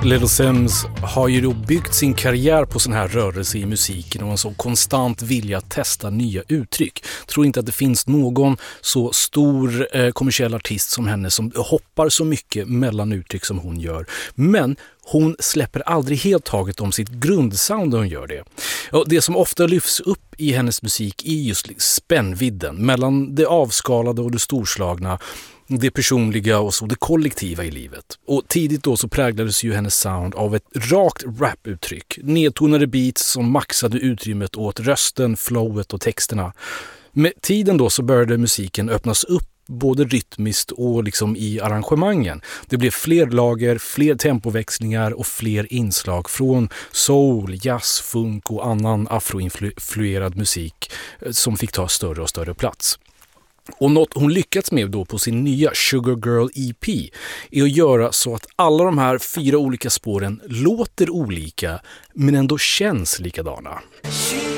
Little Simz har ju då byggt sin karriär på sån här rörelse i musiken och en så konstant vilja att testa nya uttryck. Tror inte att det finns någon så stor kommersiell artist som henne som hoppar så mycket mellan uttryck som hon gör. Men hon släpper aldrig helt taget om sitt grundsound när hon gör det. Och det som ofta lyfts upp i hennes musik är just spännvidden mellan det avskalade och det storslagna, det personliga och så det kollektiva i livet. Och tidigt då så präglades ju hennes sound av ett rakt rap-uttryck. Nedtonade beats som maxade utrymmet åt rösten, flowet och texterna. Med tiden då så började musiken öppnas upp både rytmiskt och liksom i arrangemangen. Det blev fler lager, fler tempoväxlingar och fler inslag från soul, jazz, funk och annan afroinfluerad musik som fick ta större och större plats. Och något hon lyckats med då på sin nya Sugar Girl EP är att göra så att alla de här 4 olika spåren låter olika men ändå känns likadana.